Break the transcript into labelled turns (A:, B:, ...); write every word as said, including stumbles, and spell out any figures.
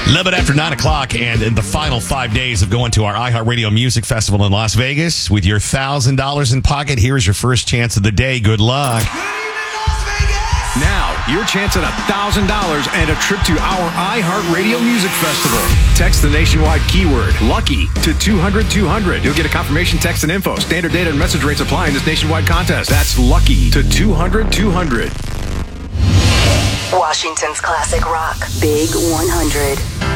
A: A little bit after nine o'clock, and in the final five days of going to our iHeartRadio Music Festival in Las Vegas with your one thousand dollars in pocket, here is your first chance of the day. Good luck.
B: Now, your chance at one thousand dollars and a trip to our iHeartRadio Music Festival. Text the nationwide keyword LUCKY to two hundred two hundred. You'll get a confirmation text and info. Standard data and message rates apply in this nationwide contest. That's LUCKY to two hundred two hundred.
C: Washington's classic rock, Big one hundred.